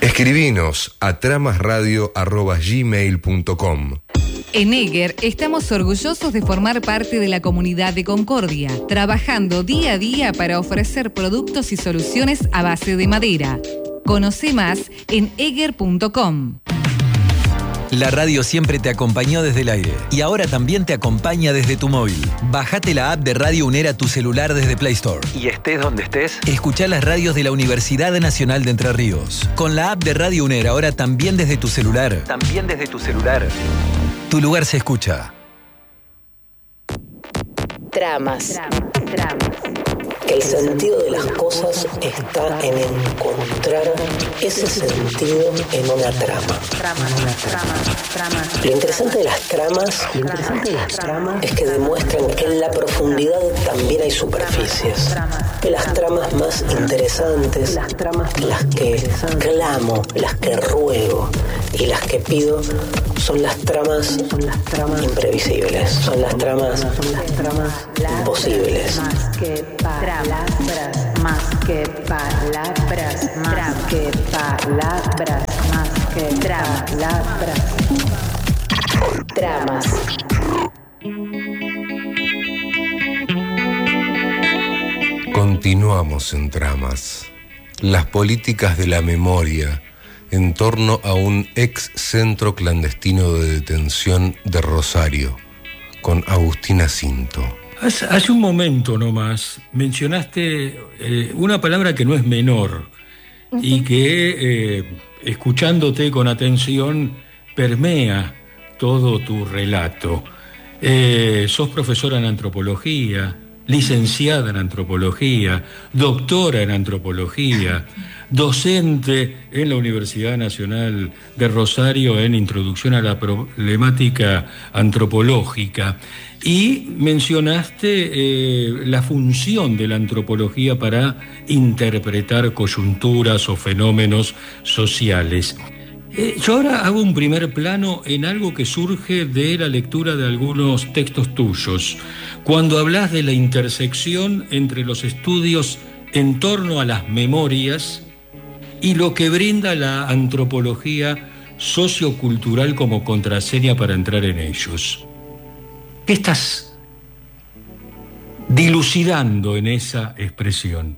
Escribinos a tramasradio@gmail.com. En Eger estamos orgullosos de formar parte de la comunidad de Concordia, trabajando día a día para ofrecer productos y soluciones a base de madera. Conoce más en eger.com. La radio siempre te acompañó desde el aire y ahora también te acompaña desde tu móvil. Bájate la app de Radio UNER a tu celular desde Play Store. Y estés donde estés, escuchá las radios de la Universidad Nacional de Entre Ríos. Con la app de Radio UNER ahora también desde tu celular. Tu lugar se escucha. Tramas. El sentido de las cosas está en encontrar ese sentido en una trama. Lo interesante de las tramas es que demuestran que en la profundidad también hay superficies. Las tramas más interesantes, las que clamo, las que ruego y las que pido son las tramas imprevisibles, son las tramas imposibles. Más que palabras, Tramas. Continuamos en Tramas. Las políticas de la memoria en torno a un ex centro clandestino de detención de Rosario, con Agustina Cinto. Hace un momento nomás mencionaste una palabra que no es menor y que, escuchándote con atención, permea todo tu relato. Sos profesora en antropología, licenciada en antropología, doctora en antropología, docente en la Universidad Nacional de Rosario en Introducción a la Problemática Antropológica. Y mencionaste la función de la antropología para interpretar coyunturas o fenómenos sociales. Yo ahora hago un primer plano en algo que surge de la lectura de algunos textos tuyos, cuando hablas de la intersección entre los estudios en torno a las memorias y lo que brinda la antropología sociocultural como contraseña para entrar en ellos. ¿Qué estás dilucidando en esa expresión?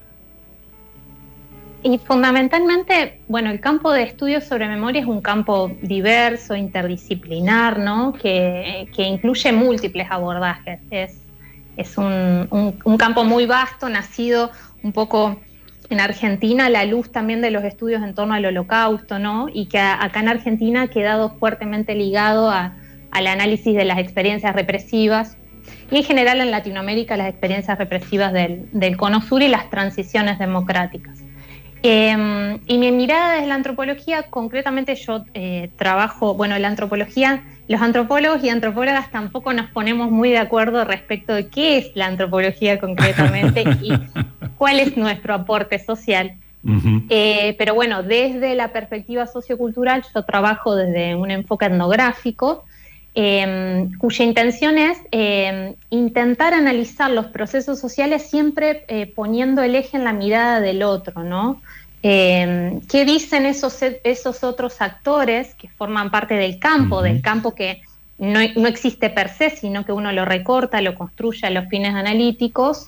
Y fundamentalmente, bueno, el campo de estudios sobre memoria es un campo diverso, interdisciplinar, ¿no? Que incluye múltiples abordajes. Es un campo muy vasto, nacido un poco en Argentina, a la luz también de los estudios en torno al Holocausto, ¿no? Y que acá en Argentina ha quedado fuertemente ligado al análisis de las experiencias represivas y en general en Latinoamérica las experiencias represivas del Cono Sur y las transiciones democráticas. Y mi mirada desde la antropología, concretamente yo trabajo, bueno, la antropología, los antropólogos y antropólogas tampoco nos ponemos muy de acuerdo respecto de qué es la antropología concretamente y cuál es nuestro aporte social. Uh-huh. Pero bueno, desde la perspectiva sociocultural yo trabajo desde un enfoque etnográfico, cuya intención es intentar analizar los procesos sociales siempre poniendo el eje en la mirada del otro, ¿no? ¿Qué dicen esos otros actores que forman parte del campo, uh-huh, del campo que no existe per se, sino que uno lo recorta, lo construye a los fines analíticos,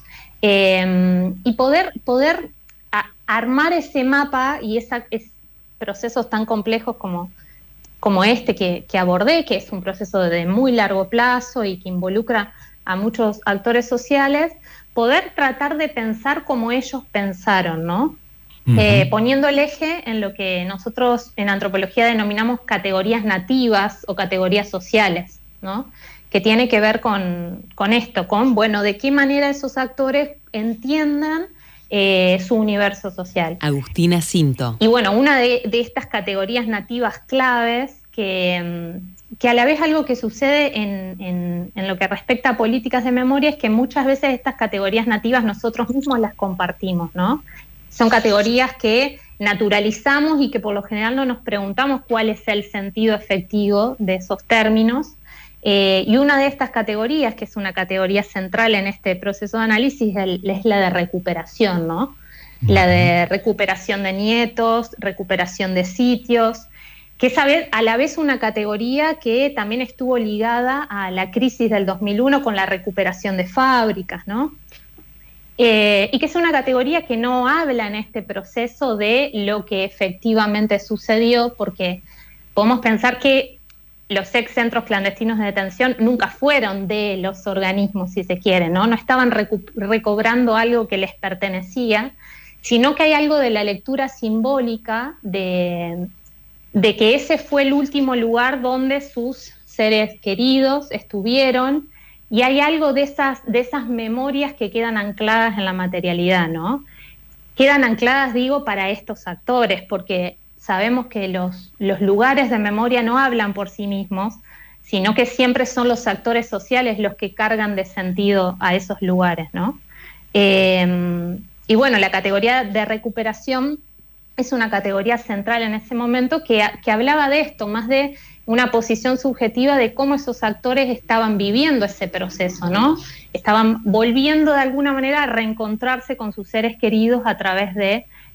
y poder armar ese mapa y procesos tan complejos como este que abordé, que es un proceso de muy largo plazo y que involucra a muchos actores sociales, poder tratar de pensar como ellos pensaron, ¿no? Uh-huh. Poniendo el eje en lo que nosotros en antropología denominamos categorías nativas o categorías sociales, ¿no? Que tiene que ver con esto, bueno, de qué manera esos actores entiendan su universo social. Agustina Cinto. Y bueno, una de estas categorías nativas claves que a la vez algo que sucede en lo que respecta a políticas de memoria es que muchas veces estas categorías nativas nosotros mismos las compartimos, ¿no? Son categorías que naturalizamos y que por lo general no nos preguntamos cuál es el sentido efectivo de esos términos. Y una de estas categorías, que es una categoría central en este proceso de análisis, es la de recuperación, ¿no? la de recuperación de nietos, recuperación de sitios, que es a la vez una categoría que también estuvo ligada a la crisis del 2001 con la recuperación de fábricas, ¿no? Y que es una categoría que no habla en este proceso de lo que efectivamente sucedió, porque podemos pensar que los ex centros clandestinos de detención nunca fueron de los organismos, si se quiere, ¿no? No estaban recobrando algo que les pertenecía, sino que hay algo de la lectura simbólica de que ese fue el último lugar donde sus seres queridos estuvieron, y hay algo de esas memorias que quedan ancladas en la materialidad, ¿no? Quedan ancladas, digo, para estos actores, porque sabemos que los lugares de memoria no hablan por sí mismos, sino que siempre son los actores sociales los que cargan de sentido a esos lugares, ¿no? Y bueno, la categoría de recuperación es una categoría central en ese momento que hablaba de esto, más de una posición subjetiva de cómo esos actores estaban viviendo ese proceso, ¿no? Estaban volviendo de alguna manera a reencontrarse con sus seres queridos a través de